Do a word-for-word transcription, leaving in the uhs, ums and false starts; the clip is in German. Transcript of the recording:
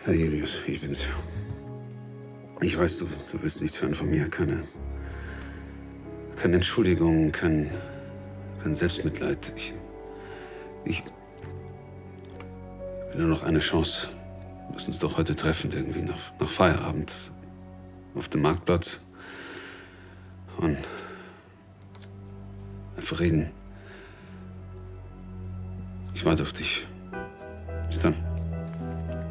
Herr Julius, ich bin's. Ich weiß, du, du willst nichts hören von mir. Keine, keine Entschuldigung, kein, kein Selbstmitleid. Ich, ich will nur noch eine Chance. Lass uns doch heute treffen, irgendwie nach, nach Feierabend. Auf dem Marktplatz. Und einfach reden. Ich warte auf dich. Bis dann.